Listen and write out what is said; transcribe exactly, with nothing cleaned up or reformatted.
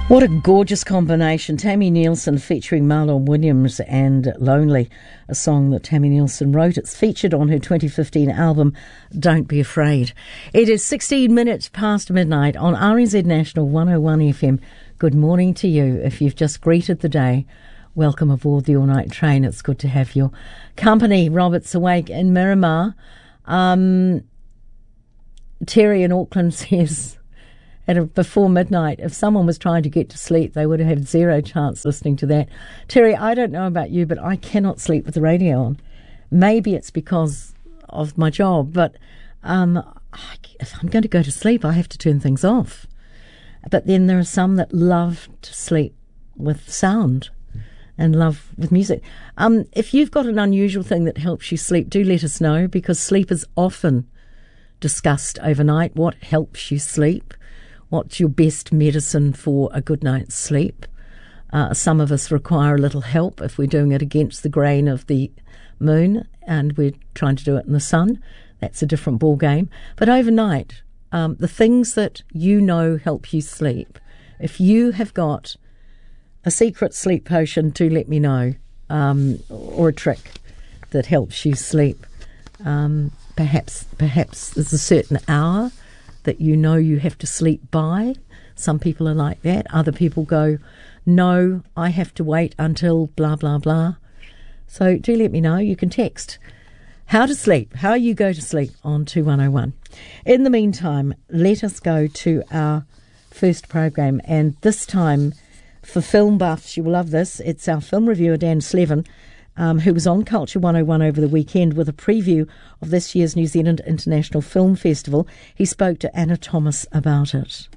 What a gorgeous combination. Tammy Nielsen featuring Marlon Williams and Lonely, a song that Tammy Nielsen wrote. It's featured on her twenty fifteen album, Don't Be Afraid. It is sixteen minutes past midnight on R N Z National one oh one F M. Good morning to you. If you've just greeted the day, welcome aboard the all-night train. It's good to have your company. Robert's awake in Miramar. Um, Terry in Auckland says, at a, before midnight, if someone was trying to get to sleep, they would have had zero chance listening to that. Terry, I don't know about you, but I cannot sleep with the radio on. Maybe it's because of my job, but um, if I'm going to go to sleep, I have to turn things off. But then there are some that love to sleep with sound and love with music. Um, if you've got an unusual thing that helps you sleep, do let us know, because sleep is often discussed overnight. What helps you sleep? What's your best medicine for a good night's sleep? Uh, some of us require a little help if we're doing it against the grain of the moon and we're trying to do it in the sun. That's a different ball game. But overnight, um, the things that you know help you sleep, if you have got a secret sleep potion, do let me know, um, or a trick that helps you sleep. Um, perhaps, perhaps there's a certain hour that you know you have to sleep by. Some people are like that. Other people go, no, I have to wait until blah, blah, blah. So do let me know. You can text how to sleep, how you go to sleep on two one oh one. In the meantime, let us go to our first program. And this time, for film buffs, you will love this. It's our film reviewer, Dan Slevin, Um, who was on Culture one oh one over the weekend with a preview of this year's New Zealand International Film Festival. He spoke to Anna Thomas about it.